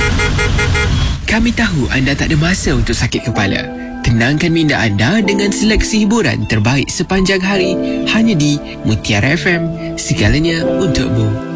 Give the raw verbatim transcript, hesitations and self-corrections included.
Kami tahu anda tak ada masa untuk sakit kepala. Tenangkan minda anda dengan seleksi hiburan terbaik sepanjang hari hanya di Mutiara F M. Segalanya untukmu.